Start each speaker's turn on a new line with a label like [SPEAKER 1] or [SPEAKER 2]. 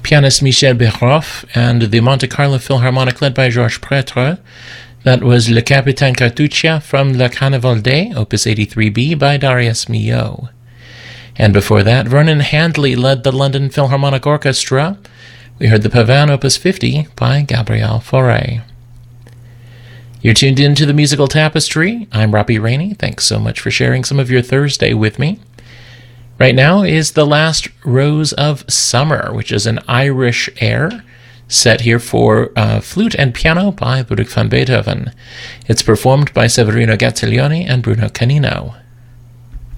[SPEAKER 1] pianist Michel Béroff, and the Monte Carlo Philharmonic led by Georges Prêtre. That was Le Capitaine Cartuccia from Le Carnaval de, Opus 83B by Darius Milhaud. And before that, Vernon Handley led the London Philharmonic Orchestra. We heard the Pavane Opus 50 by Gabriel Fauré. You're tuned in to the Musical Tapestry. I'm Robbie Rainey. Thanks so much for sharing some of your Thursday with me. Right now is The Last Rose of Summer, which is an Irish air set here for flute and piano by Ludwig van Beethoven. It's performed by Severino Gattiglione and Bruno Canino.